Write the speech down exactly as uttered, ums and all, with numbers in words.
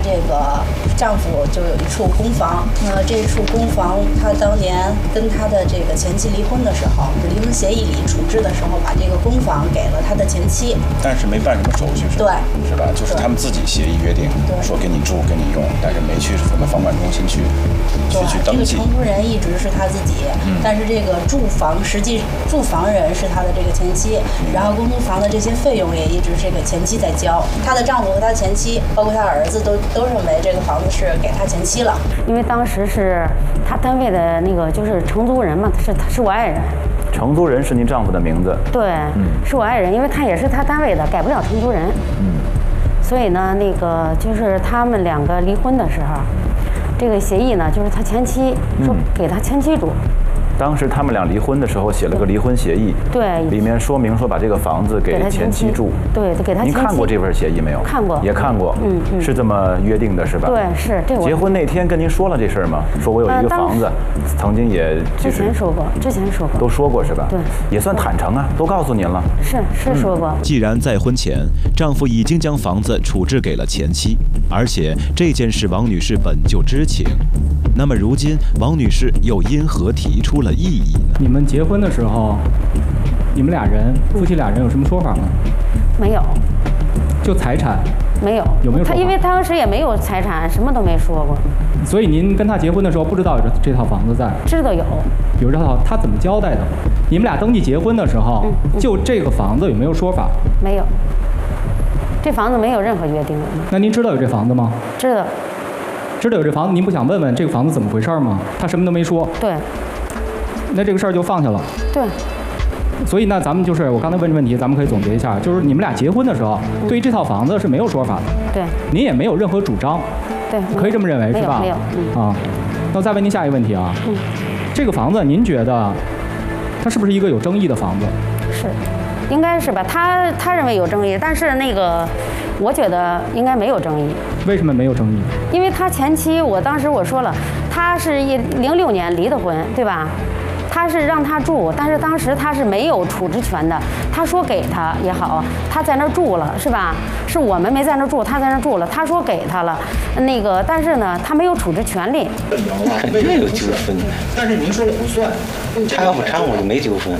这个丈夫就有一处公房，那这处公房，她当年跟她的这个前妻离婚的时候，离婚协议里处置的时候，把这个公房给了她的前妻， 但是没办什么手续，是吧？ 对， 是吧？就是他们自己协议约定，说给你住给你用，但是没去什么房管中心去去去登记。 这个承租人一直是他自己，嗯、但是这个住房实际住房人是他的这个前妻，嗯、然后公租房的这些费用也一直是这个前妻在交。她的丈夫和她前妻，包括她儿子都都认为这个房子是给她前妻了。 因为当时是他单位的那个就是承租人嘛，是是我爱人。 承租人是您丈夫的名字？ 对，嗯、是我爱人，因为他也是他单位的，改不了承租人。嗯，所以呢，那个就是他们两个离婚的时候，这个协议呢，就是他前妻说给他前妻住。嗯， 当时他们俩离婚的时候写了个离婚协议， 对， 里面说明说把这个房子给前妻住， 对，给他前妻。 您看过这份协议没有？ 看过， 也看过， 嗯嗯， 是这么约定的，是吧？ 对，是这我。 结婚那天跟您说了这事儿吗？说我有一个房子，曾经也之前说过，之前说过， 都说过是吧？ 对， 也算坦诚啊，都告诉您了。 是是说过。 既然在婚前丈夫已经将房子处置给了前妻，而且这件事王女士本就知情，那么如今王女士又因何提出了异议呢？ 你们结婚的时候，你们俩人夫妻俩人有什么说法吗？ 没有。 就财产？ 没有。 有没有说法？ 他因为当时也没有财产，什么都没说过。 所以您跟他结婚的时候不知道有这这套房子在？ 知道有。 比如这套，他怎么交代的？你们俩登记结婚的时候，嗯嗯、就这个房子有没有说法？ 没有。这房子没有任何约定的。 那您知道有这房子吗？ 知道。 知道有这房子，您不想问问这个房子怎么回事吗？他什么都没说。 对。 那这个事儿就放下了。 对。 所以呢，咱们就是我刚才问这问题，咱们可以总结一下，就是你们俩结婚的时候，嗯、对于这套房子是没有说法的。 对。 您也没有任何主张。 对。 可以这么认为是吧？ 没有。 嗯、啊，那我再问您下一个问题啊。 嗯。 这个房子您觉得，它是不是一个有争议的房子？ 是，应该是吧？他他认为有争议，但是那个。我觉得应该没有争议。 为什么没有争议？ 因为他前妻，我当时我说了，他是一零六年离的婚，对吧？他是让他住，但是当时他是没有处置权的。他说给他也好，他在那儿住了，是吧？是我们没在那儿住，他在那儿住了。他说给他了，那个但是呢，他没有处置权利。 肯定有纠纷， 但是您说了不算。 掺和掺和就没纠纷。